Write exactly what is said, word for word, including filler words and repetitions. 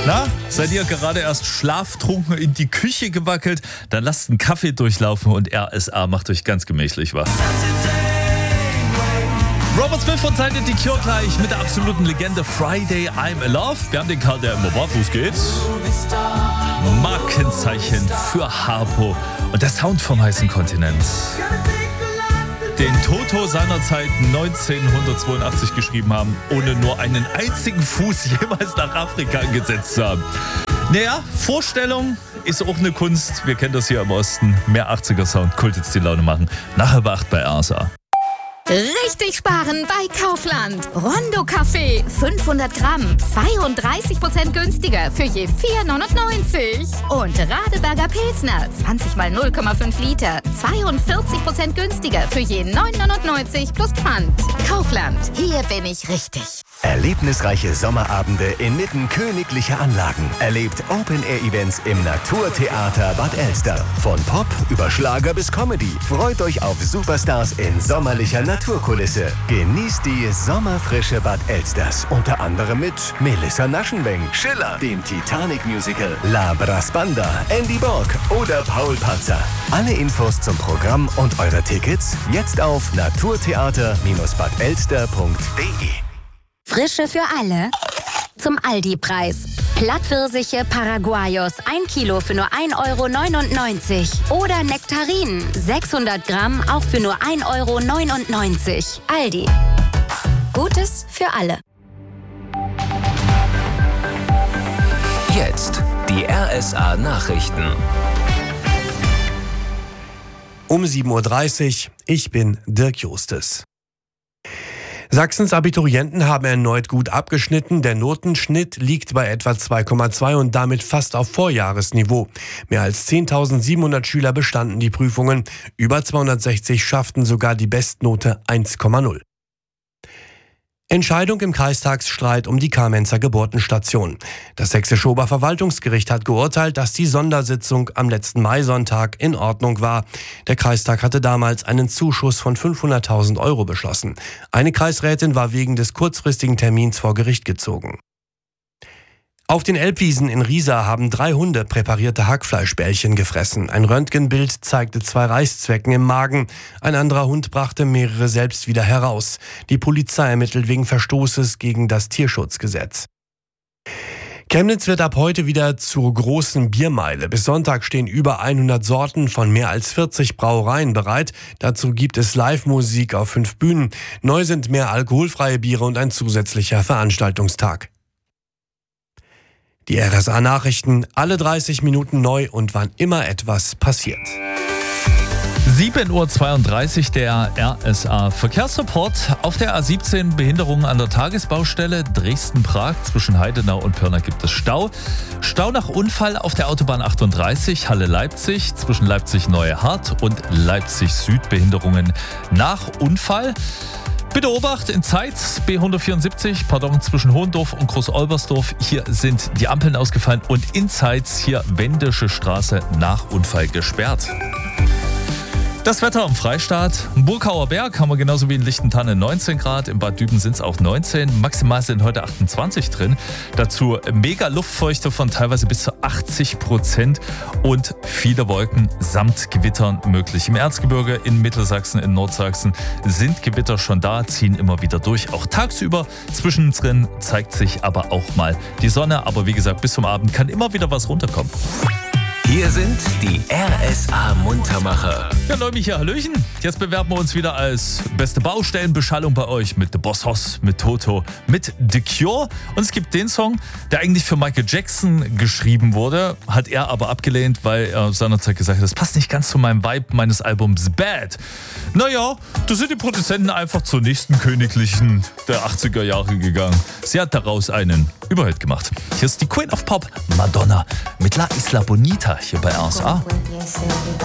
Na, seid ihr gerade erst schlaftrunken in die Küche gewackelt? Dann lasst einen Kaffee durchlaufen und R S A macht euch ganz gemächlich wach. Robert Smith und seine The Cure gleich mit der absoluten Legende Friday I'm Alive. Wir haben den Karl, der immer barfuß geht. Markenzeichen für Harpo und der Sound vom heißen Kontinent. Den Toto seinerzeit neunzehnhundertzweiundachtzig geschrieben haben, ohne nur einen einzigen Fuß jemals nach Afrika gesetzt zu haben. Naja, Vorstellung ist auch eine Kunst. Wir kennen das hier im Osten. Mehr achtziger-Sound, Kult jetzt die Laune machen. Nachher bei acht bei R S A. Richtig sparen bei Kaufland. Rondo Kaffee, fünfhundert Gramm, zweiunddreißig Prozent günstiger für je vier neunundneunzig. Und Radeberger Pilsner, zwanzig mal null Komma fünf Liter, zweiundvierzig Prozent günstiger für je neun neunundneunzig plus Pfand. Kaufland, hier bin ich richtig. Erlebnisreiche Sommerabende inmitten königlicher Anlagen. Erlebt Open-Air-Events im Naturtheater Bad Elster. Von Pop über Schlager bis Comedy. Freut euch auf Superstars in sommerlicher Naturkulisse. Genießt die Sommerfrische Bad Elsters. Unter anderem mit Melissa Naschenweng, Schiller, dem Titanic-Musical, La Brasbanda, Andy Borg oder Paul Panzer. Alle Infos zum Programm und eure Tickets jetzt auf naturtheater Bindestrich bad elster punkt de. Frische für alle zum Aldi-Preis. Plattpfirsiche Paraguayos, ein Kilo für nur ein Euro neunundneunzig. Oder Nektarinen, sechshundert Gramm, auch für nur ein Euro neunundneunzig. Aldi. Gutes für alle. Jetzt die R S A Nachrichten. Um sieben Uhr dreißig, ich bin Dirk Justes. Sachsens Abiturienten haben erneut gut abgeschnitten. Der Notenschnitt liegt bei etwa zwei Komma zwei und damit fast auf Vorjahresniveau. Mehr als zehntausendsiebenhundert Schüler bestanden die Prüfungen. Über zweihundertsechzig schafften sogar die Bestnote eins Komma null. Entscheidung im Kreistagsstreit um die Kamenzer Geburtenstation. Das Sächsische Oberverwaltungsgericht hat geurteilt, dass die Sondersitzung am letzten Maisonntag in Ordnung war. Der Kreistag hatte damals einen Zuschuss von fünfhunderttausend Euro beschlossen. Eine Kreisrätin war wegen des kurzfristigen Termins vor Gericht gezogen. Auf den Elbwiesen in Riesa haben drei Hunde präparierte Hackfleischbällchen gefressen. Ein Röntgenbild zeigte zwei Reißzwecken im Magen. Ein anderer Hund brachte mehrere selbst wieder heraus. Die Polizei ermittelt wegen Verstoßes gegen das Tierschutzgesetz. Chemnitz wird ab heute wieder zur großen Biermeile. Bis Sonntag stehen über hundert Sorten von mehr als vierzig Brauereien bereit. Dazu gibt es Live-Musik auf fünf Bühnen. Neu sind mehr alkoholfreie Biere und ein zusätzlicher Veranstaltungstag. Die R S A-Nachrichten, alle dreißig Minuten neu und wann immer etwas passiert. sieben Uhr zweiunddreißig, der R S A-Verkehrsreport. Auf der A siebzehn Behinderungen an der Tagesbaustelle Dresden-Prag. Zwischen Heidenau und Pirna gibt es Stau. Stau nach Unfall auf der Autobahn achtunddreißig, Halle-Leipzig. Zwischen Leipzig-Neue-Hart und Leipzig-Süd Behinderungen nach Unfall. Bitte Obacht in Zeitz, B hundertvierundsiebzig, pardon, zwischen Hohendorf und Groß-Olbersdorf. Hier sind die Ampeln ausgefallen und in Zeitz hier Wendische Straße nach Unfall gesperrt. Das Wetter am Freistaat. Im Burgauer Berg haben wir genauso wie in Lichtentanne neunzehn Grad. In Bad Düben sind es auch neunzehn. Maximal sind heute achtundzwanzig drin. Dazu mega Luftfeuchte von teilweise bis zu achtzig Prozent und viele Wolken samt Gewittern möglich. Im Erzgebirge, in Mittelsachsen, in Nordsachsen sind Gewitter schon da, ziehen immer wieder durch. Auch tagsüber zwischendrin zeigt sich aber auch mal die Sonne. Aber wie gesagt, bis zum Abend kann immer wieder was runterkommen. Hier sind die R S A-Muntermacher. Ja, Leute, hier, Hallöchen. Jetzt bewerben wir uns wieder als beste Baustellenbeschallung bei euch mit The Boss Hoss, mit Toto, mit The Cure. Und es gibt den Song, der eigentlich für Michael Jackson geschrieben wurde, hat er aber abgelehnt, weil er seinerzeit gesagt hat, das passt nicht ganz zu meinem Vibe meines Albums Bad. Naja, da sind die Produzenten einfach zur nächsten Königlichen der achtziger Jahre gegangen. Sie hat daraus einen Überhit gemacht. Hier ist die Queen of Pop, Madonna, mit La Isla Bonita hier bei R S A.